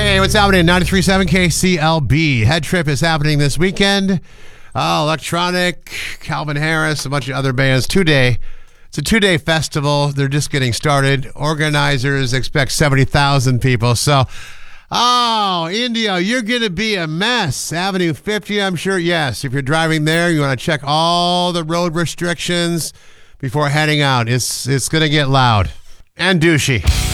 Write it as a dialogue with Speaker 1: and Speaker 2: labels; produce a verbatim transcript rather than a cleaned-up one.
Speaker 1: Hey, what's happening? ninety-three point seven K C L B. Head Trip is happening this weekend. Uh, Electronic, Calvin Harris, a bunch of other bands. Two-day. It's a two-day festival. They're just getting started. Organizers expect seventy thousand people. So, oh, Indio, you're going to be a mess. Avenue fifty, I'm sure. Yes, if you're driving there, you want to check all the road restrictions before heading out. It's, it's going to get loud and douchey.